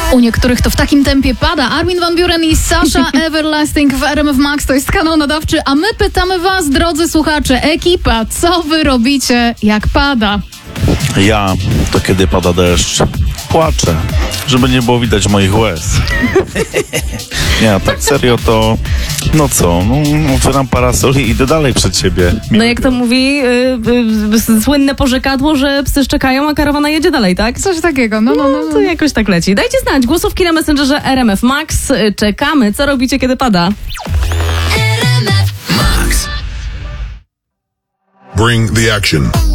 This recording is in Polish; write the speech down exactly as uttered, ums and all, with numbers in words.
U niektórych to w takim tempie pada. Armin van Buuren i Sasha Everlasting w R M F Max. To jest kanał nadawczy, a my pytamy was, drodzy słuchacze, ekipa, co wy robicie, jak pada? Ja, to kiedy pada deszcz, płaczę, żeby nie było widać moich łez. Nie, a tak serio to, no co, no, otwieram parasol i idę dalej przed siebie. No jak to mówi yy, yy, słynne porzekadło, że psy szczekają, a karawana jedzie dalej, tak? Coś takiego, no, no, no. No to jakoś tak leci. Dajcie znać, głosówki na Messengerze R M F Max. Czekamy, co robicie, kiedy pada? Bring the action.